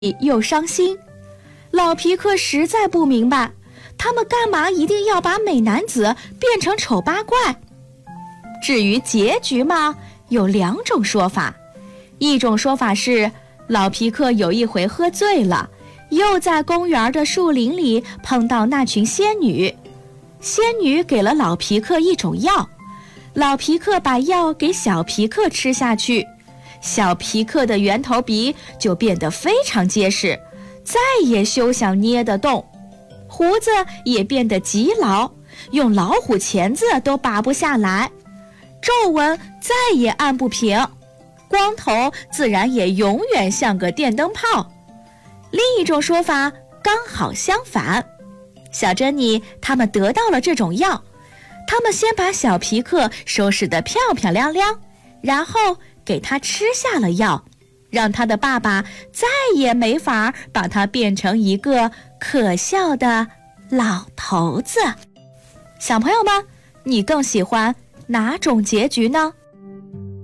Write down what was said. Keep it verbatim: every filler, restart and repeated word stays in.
又伤心。老皮克实在不明白，他们干嘛一定要把美男子变成丑八怪？至于结局嘛，有两种说法。一种说法是，老皮克有一回喝醉了，又在公园的树林里碰到那群仙女，仙女给了老皮克一种药，老皮克把药给小皮克吃下去，小皮克的圆头鼻就变得非常结实，再也休想捏得动，胡子也变得极牢，用老虎钳子都拔不下来，皱纹再也按不平，光头自然也永远像个电灯泡。另一种说法刚好相反，小珍妮他们得到了这种药，他们先把小皮克收拾得漂漂亮亮，然后给他吃下了药，让他的爸爸再也没法把他变成一个可笑的老头子。小朋友们，你更喜欢哪种结局呢？